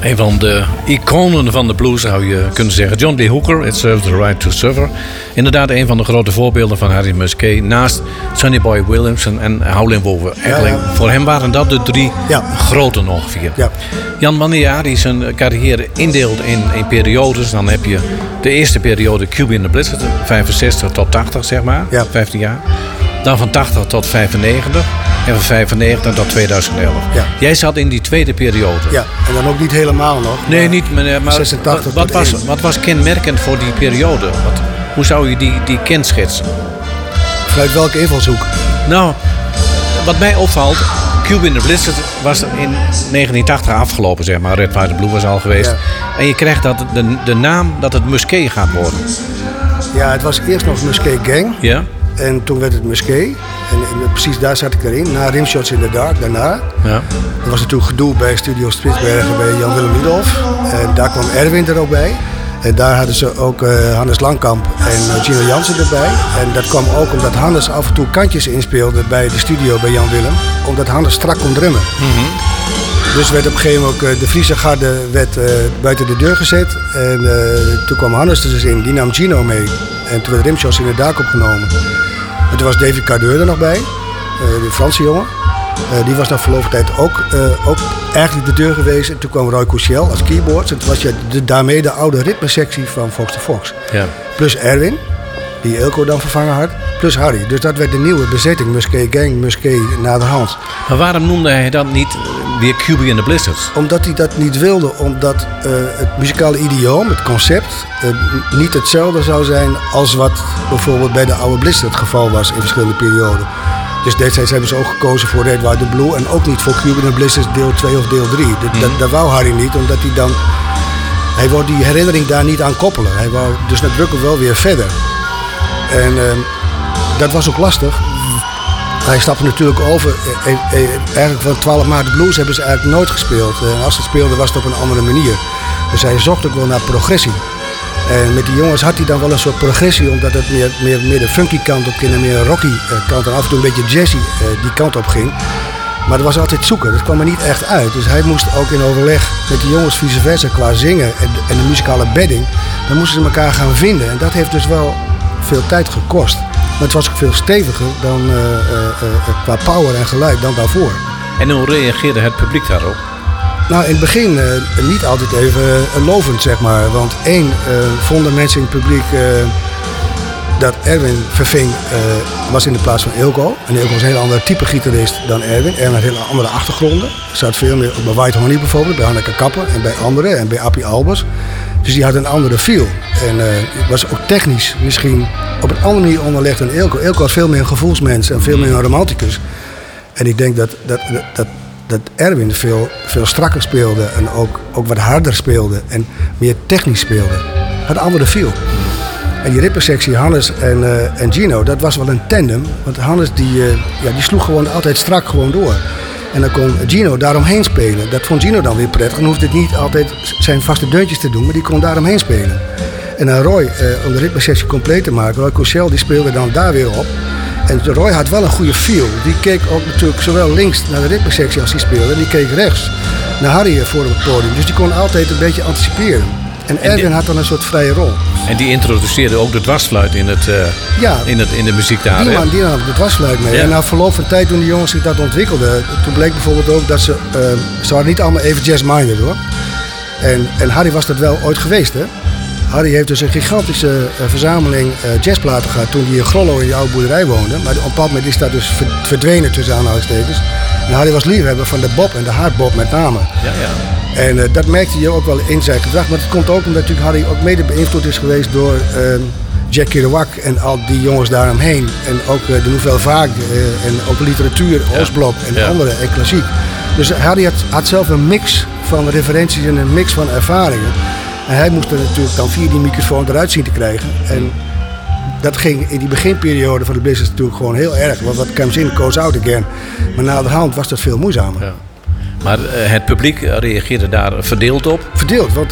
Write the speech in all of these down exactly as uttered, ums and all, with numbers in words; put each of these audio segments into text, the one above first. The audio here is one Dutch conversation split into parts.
Een van de iconen van de blues zou je kunnen zeggen. John Lee Hooker, It Serves the Right to Suffer. Inderdaad een van de grote voorbeelden van Harry Musquet. Naast Sonny Boy Williams en Howlin' Wolf. Eigenlijk, ja, ja. Voor hem waren dat de drie ja. groten ongeveer. Ja. Jan, wanneer Harry zijn carrière indeelt in, in periodes... dan heb je de eerste periode Cuba in the Blizzard. vijfenzestig tot tachtig, zeg maar. Ja. vijftien jaar. Dan van tachtig tot vijfennegentig. En van vijfennegentig tot tweeduizend elf. Ja. Jij zat in die tweede periode. Ja, en dan ook niet helemaal nog. Nee, maar niet. Maar, maar zesentachtig wat, wat, was, wat was kenmerkend voor die periode? Wat, hoe zou je die, die kenschetsen? Vanuit welke invalshoek? Nou, wat mij opvalt... Cuba in the Blizzard was in negentien tachtig afgelopen, zeg maar. Red, White Blue was al geweest. Ja. En je krijgt dat de, de naam dat het Musquet gaat worden. Ja, het was eerst nog Musquet Gang. Ja. En toen werd het Musquet. En, en precies daar zat ik erin. Na Rimshots in the Dark, daarna. Ja. Er was natuurlijk gedoe bij Studio Spitsbergen bij Jan-Willem Rudolph. En daar kwam Erwin er ook bij. En daar hadden ze ook uh, Hannes Langkamp en uh, Gino Jansen erbij. En dat kwam ook omdat Hannes af en toe kantjes inspeelde bij de studio bij Jan-Willem. Omdat Hannes strak kon drummen. Mm-hmm. Dus werd op een gegeven moment ook uh, de Friese garde werd, uh, buiten de deur gezet. En uh, toen kwam Hannes er dus in, die nam Gino mee. En toen werd Rimshots in the Dark opgenomen. En toen was David Cardeur er nog bij, uh, de Franse jongen. Uh, die was na verloop van tijd ook, uh, ook eigenlijk de deur geweest. En toen kwam Roy Couchel als keyboard. En toen was je de, daarmee de oude ritmesectie van Fox to Fox. Ja. Plus Erwin, die Eelco dan vervangen had. Plus Harry. Dus dat werd de nieuwe bezetting. Musquet Gang, Musquet naderhand. Maar waarom noemde hij dat niet weer Cuba in the Blizzard? Omdat hij dat niet wilde. Omdat uh, het muzikale idioom, het concept... Uh, niet hetzelfde zou zijn als wat bijvoorbeeld bij de oude Blizzard het geval was in verschillende perioden. Dus destijds hebben ze ook gekozen voor Red, White, Blue en ook niet voor Cuba in the Blizzard deel twee of deel drie. Dat, mm. dat, dat wou Harry niet, omdat hij dan... Hij wou die herinnering daar niet aan koppelen. Hij wou dus nadrukkelijk wel weer verder. En uh, dat was ook lastig. Hij stapte natuurlijk over. E- e- eigenlijk van twaalf maart Blues hebben ze eigenlijk nooit gespeeld. En als ze het speelden was het op een andere manier. Dus hij zocht ook wel naar progressie. En met die jongens had hij dan wel een soort progressie, omdat het meer, meer, meer de funky kant op ging en meer een rocky kant en af en toe een beetje jazzy uh, die kant op ging. Maar dat was altijd zoeken, dat kwam er niet echt uit. Dus hij moest ook in overleg met die jongens vice versa qua zingen en, en de muzikale bedding. Dan moesten ze elkaar gaan vinden en dat heeft dus wel veel tijd gekost. Maar het was ook veel steviger dan, uh, uh, uh, qua power en geluid dan daarvoor. En hoe reageerde het publiek daarop? Nou, in het begin uh, niet altijd even uh, lovend, zeg maar. Want één, uh, vonden mensen in het publiek uh, dat Erwin Verving uh, was in de plaats van Eelco. En Eelco was een heel ander type gitarist dan Erwin. Erwin had hele andere achtergronden. Er zat veel meer bij White Honey bijvoorbeeld, bij Hanneke Kapper en bij anderen. En bij Appie Albers. Dus die had een andere feel. En uh, was ook technisch misschien op een andere manier onderlegd dan Eelco. Eelco was veel meer een gevoelsmens en veel meer een romanticus. En ik denk dat... dat, dat, dat dat Erwin veel, veel strakker speelde en ook, ook wat harder speelde en meer technisch speelde. Had een andere feel. En die ritmesectie Hannes en, uh, en Gino, dat was wel een tandem. Want Hannes die, uh, ja, die sloeg gewoon altijd strak gewoon door. En dan kon Gino daaromheen spelen. Dat vond Gino dan weer prettig. Dan hoefde het niet altijd zijn vaste deuntjes te doen, maar die kon daaromheen spelen. En dan Roy, uh, om de ritmesectie compleet te maken, Roy Couchel die speelde dan daar weer op. En Roy had wel een goede feel. Die keek ook natuurlijk zowel links naar de ritmesectie als hij speelde. Die keek rechts naar Harry voor het podium. Dus die kon altijd een beetje anticiperen. En Erwin had dan een soort vrije rol. En die introduceerde ook de dwarsfluit in, het, uh, ja, in, het, in de muziek daar. Die man die nam de dwarsfluit mee. Ja. En na verloop van tijd toen de jongens zich dat ontwikkelden... toen bleek bijvoorbeeld ook dat ze... Uh, ze waren niet allemaal even jazz-minded hoor. En, en Harry was dat wel ooit geweest hè. Harry heeft dus een gigantische uh, verzameling uh, jazzplaten gehad toen hij in Grollo in die oude boerderij woonde. Maar op een bepaald moment is dat dus verdwenen tussen aanhalingstekens. En Harry was liefhebber van de bop en de hardbop met name. Ja, ja. En uh, dat merkte je ook wel in zijn gedrag. Maar het komt ook omdat natuurlijk Harry ook mede beïnvloed is geweest door uh, Jack Kerouac en al die jongens daaromheen. En ook uh, de Nouvelle Vague uh, en ook literatuur, ja. Oostblok en ja. andere en klassiek. Dus Harry had, had zelf een mix van referenties en een mix van ervaringen. En hij moest er natuurlijk dan via die microfoon eruit zien te krijgen. En dat ging in die beginperiode van de business natuurlijk gewoon heel erg. Want wat comes in, goes out again. Maar na de hand was dat veel moeizamer. Ja. Maar uh, het publiek reageerde daar verdeeld op? Verdeeld, want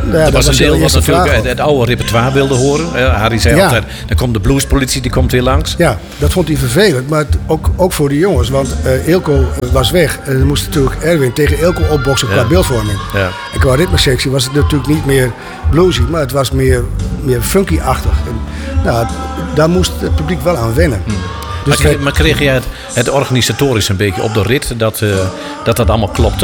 Ja, dat, dat was was een de deel wat eerste natuurlijk vraag het, het oude repertoire wilde horen. Uh, Harry zei Ja. altijd, dan komt de bluespolitie, die komt weer langs. Ja, dat vond hij vervelend, maar het- ook, ook voor de jongens. Want uh, Eelco was weg en dan moest natuurlijk Erwin tegen Eelco opboksen qua Ja. beeldvorming. Ja. En qua ritmesectie was het natuurlijk niet meer bluesy, maar het was meer, meer funky-achtig. En, nou, daar moest het publiek wel aan wennen. Hmm. Dus Maar, kreeg, wij- maar kreeg jij het, het organisatorisch een beetje op de rit, dat uh, dat, dat allemaal klopte?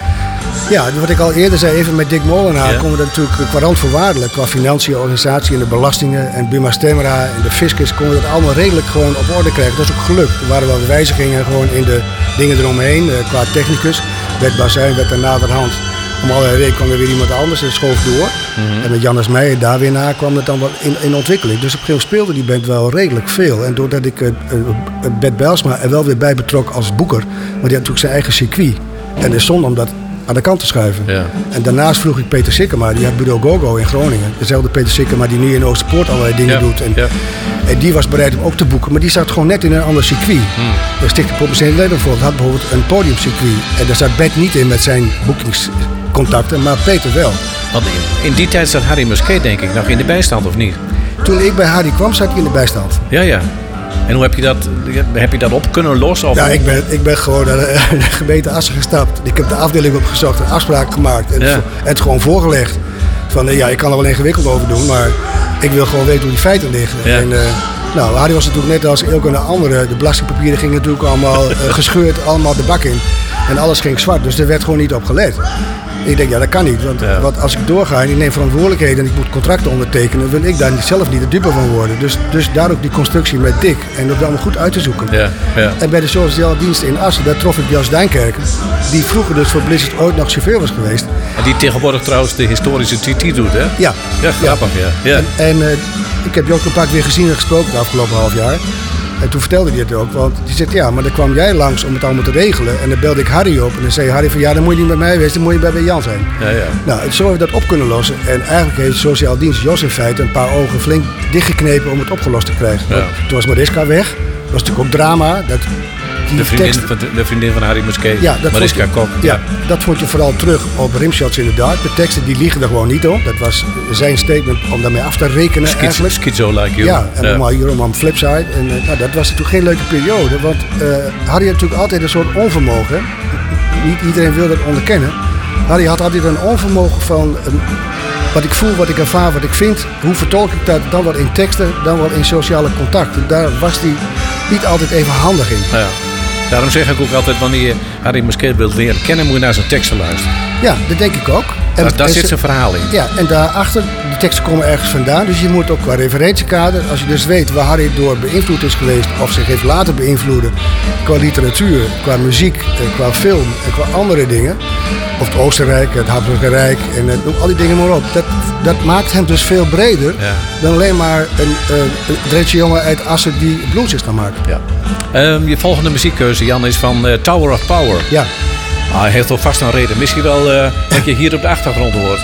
Ja, wat ik al eerder zei, even met Dick Molenaar, Ja. komen we natuurlijk qua randvoorwaardelijk, qua financiën, organisatie en de belastingen en Buma Stemra en de fiscus, konden we dat allemaal redelijk gewoon op orde krijgen. Dat is ook gelukt. Er waren wel wijzigingen gewoon in de dingen eromheen, eh, qua technicus. Bert Bazuin werd er naderhand, om allerlei redenen kwam er weer iemand anders en schoof door. Mhm. En met Jannes Meijer daar weer na kwam het dan wel in, in ontwikkeling. Dus op een gegeven moment speelde die band wel redelijk veel. En doordat ik uh, uh, Bert Bijlsma er wel weer bij betrok als boeker, maar die had natuurlijk zijn eigen circuit. En de zonde om dat aan de kant te schuiven. Ja. En daarnaast vroeg ik Peter Sikkema, die had Bureau Gogo in Groningen. Dezelfde Peter Sikkema die nu in Oosterpoort allerlei dingen Ja, doet. En, ja. en die was bereid om ook te boeken, maar die zat gewoon net in een ander circuit. Hmm. De Stichting Pop in Nederland had bijvoorbeeld een podiumcircuit. En daar zat Bert niet in met zijn boekingscontacten, maar Peter wel. Want in, in die tijd zat Harry Musquet denk ik nog in de bijstand, of niet? Toen ik bij Harry kwam, zat hij in de bijstand. Ja, ja. En hoe heb je dat, heb je dat op kunnen lossen? Of Ja, ik ben, ik ben gewoon naar de, de gemeente Assen gestapt. Ik heb de afdeling opgezocht, een afspraak gemaakt en, Ja. het, en het gewoon voorgelegd. Van eh, ja, ik kan er wel ingewikkeld over doen, maar ik wil gewoon weten hoe die feiten liggen. Ja. En, uh, nou, Harry was natuurlijk net als elke andere. De belastingpapieren gingen natuurlijk allemaal uh, gescheurd, allemaal de bak in. En alles ging zwart, dus er werd gewoon niet op gelet. Ik denk, ja, dat kan niet. Want, Ja. want als ik doorga en ik neem verantwoordelijkheden en ik moet contracten ondertekenen, wil ik daar zelf niet de dupe van worden. Dus, dus daar ook die constructie met Dick. En dat allemaal goed uit te zoeken. Ja, ja. En bij de sociale dienst in Assen, daar trof ik Jos Dijnkerker. Die vroeger dus voor Blizzard ooit nog chauffeur was geweest. En die tegenwoordig trouwens de historische T T doet, hè? Ja. Ja, grappig, ja. ja. En, en uh, ik heb Jos een paar keer gezien en gesproken de afgelopen half jaar. En toen vertelde hij het ook, want die zegt ja, maar dan kwam jij langs om het allemaal te regelen. En dan belde ik Harry op en dan zei Harry van ja, dan moet je niet met mij wezen, dan moet je bij, bij Jan zijn. Ja, ja. Nou, zo hebben we dat op kunnen lossen. En eigenlijk heeft sociaal dienst Jos in feite een paar ogen flink dichtgeknepen om het opgelost te krijgen. Ja. Want toen was Mariska weg, dat was natuurlijk ook drama. Dat, die De vriendin, tekst- van, de vriendin van Harry Musquet, Ja, dat Mariska vond je- Kok. Ja, dat vond je vooral terug op Rimshots inderdaad. De teksten die liegen er gewoon niet op. Dat was zijn statement om daarmee af te rekenen Schizo, eigenlijk. schizo like you. Ja, en allemaal hierom aan flipside. En uh, nou, dat was natuurlijk geen leuke periode. Want uh, Harry had natuurlijk altijd een soort onvermogen. Niet iedereen wil dat onderkennen. Harry had altijd een onvermogen van um, wat ik voel, wat ik ervaar, wat ik vind. Hoe vertolk ik dat dan wel in teksten, dan wel in sociale contacten. Daar was hij niet altijd even handig in. Ja. Daarom zeg ik ook altijd, wanneer je Harry Musquet wilt leren kennen, moet je naar zijn teksten luisteren. Ja, dat denk ik ook. En, Daar, daar en zit ze- zijn verhaal in. Ja, en daarachter, die teksten komen ergens vandaan. Dus je moet ook qua referentiekader, als je dus weet waar Harry door beïnvloed is geweest, of zich heeft laten beïnvloeden, qua literatuur, qua muziek, eh, qua film en qua andere dingen. Of het Oostenrijk, het Habsburger Rijk en eh, noem al die dingen maar op. Dat, dat maakt hem dus veel breder Ja. dan alleen maar een, uh, een Drentse jongen uit Assen die blues is gaan maken. Ja. Ehm, je volgende muziekkeuze, Jan, is van eh, Tower of Power. Ja, Ah, hij heeft toch vast een reden. Misschien wel eh, dat je hier op de achtergrond hoort.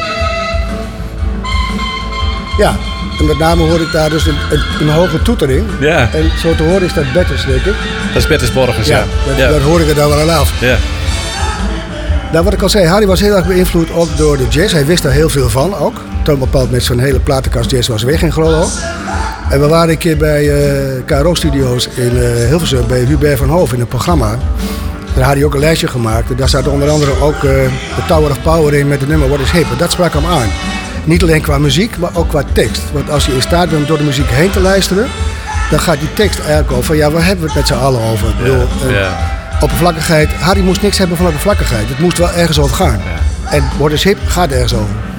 ja. En met name hoor ik daar dus een, een, een hoge toetering. Ja, En zo te horen is dat Betters, denk ik. dat is Bertus Borgers, ja. Ja, dat, ja. daar hoor ik het dan wel aan af. ja. Nou, wat ik al zei, Harry was heel erg beïnvloed ook door de jazz. Hij wist daar heel veel van ook. Toen bepaald met zijn hele platenkast jazz was weg in Grollo. En we waren een keer bij uh, K R O-studio's in uh, Hilversum bij Hubert van Hoof in een programma. Daar had hij ook een lijstje gemaakt. En daar staat onder andere ook uh, de Tower of Power in met het nummer What is Hip. En dat sprak hem aan. Niet alleen qua muziek, maar ook qua tekst. Want als je in staat bent om door de muziek heen te luisteren, dan gaat die tekst eigenlijk over, ja, waar hebben we het met z'n allen over? Ik bedoel, uh, ja. oppervlakkigheid. Harry moest niks hebben van oppervlakkigheid. Het moest wel ergens over gaan. En What is Hip gaat ergens over.